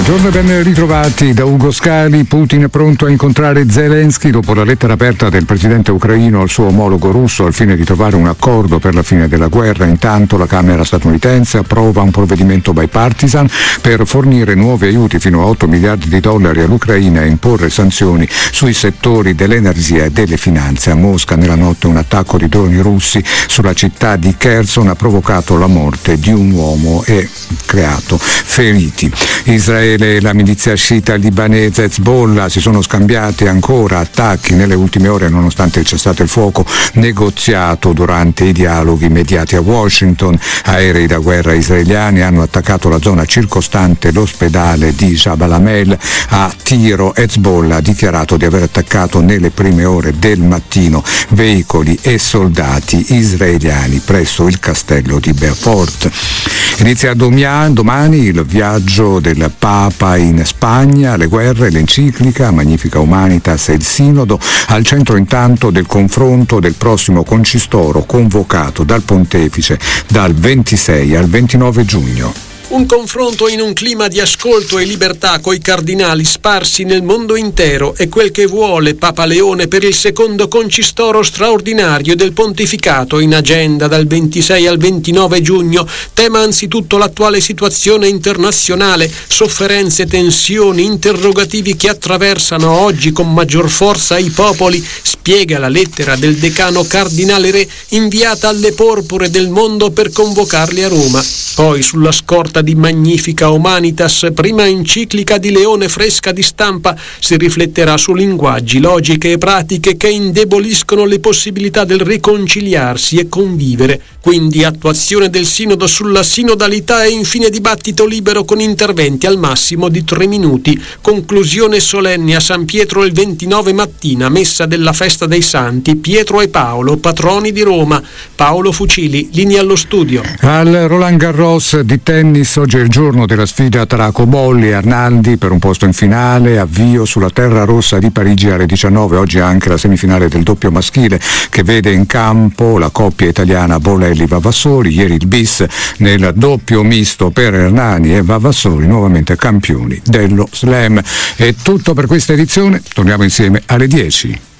Buongiorno e ben ritrovati da Ugo Scali. Putin è pronto a incontrare Zelensky dopo la lettera aperta del presidente ucraino al suo omologo russo al fine di trovare un accordo per la fine della guerra. Intanto la Camera statunitense approva un provvedimento bipartisan per fornire nuovi aiuti fino a 8 miliardi di dollari all'Ucraina e imporre sanzioni sui settori dell'energia e delle finanze. A Mosca nella notte un attacco di droni russi sulla città di Kherson ha provocato la morte di un uomo e creato feriti. Israele e la milizia sciita libanese Hezbollah si sono scambiati ancora attacchi nelle ultime ore nonostante il cessate il fuoco negoziato durante i dialoghi mediati a Washington. Aerei da guerra israeliani hanno attaccato la zona circostante l'ospedale di Jabal Amel a tiro. Hezbollah ha dichiarato di aver attaccato nelle prime ore del mattino veicoli e soldati israeliani presso il castello di Beaufort. Inizia domani il viaggio del Papa in Spagna, le guerre, l'enciclica Magnifica Humanitas e il Sinodo, al centro intanto del confronto del prossimo concistoro convocato dal Pontefice dal 26 al 29 giugno. Un confronto in un clima di ascolto e libertà coi cardinali sparsi nel mondo intero è quel che vuole Papa Leone per il secondo concistoro straordinario del pontificato in agenda dal 26 al 29 giugno. Tema anzitutto l'attuale situazione internazionale, sofferenze, tensioni, interrogativi che attraversano oggi con maggior forza i popoli, spiega la lettera del decano cardinale Re inviata alle porpore del mondo per convocarli a Roma. Poi sulla scorta di Magnifica Humanitas, prima enciclica di Leone fresca di stampa, si rifletterà su linguaggi, logiche e pratiche che indeboliscono le possibilità del riconciliarsi e convivere. Quindi attuazione del sinodo sulla sinodalità e infine dibattito libero con interventi al massimo di 3 minuti. Conclusione solenne a San Pietro il 29 mattina, messa della festa dei santi Pietro e Paolo, patroni di Roma. Paolo Fucili, linea allo studio. Al Roland Garros di tennis oggi è il giorno della sfida tra Cobolli e Arnaldi per un posto in finale, avvio sulla terra rossa di Parigi alle 19. Oggi anche la semifinale del doppio maschile che vede in campo la coppia italiana Bolelli-Vavassori. Ieri il bis nel doppio misto per Hernani e Vavassori, nuovamente campioni dello slam. È tutto per questa edizione, torniamo insieme alle 10.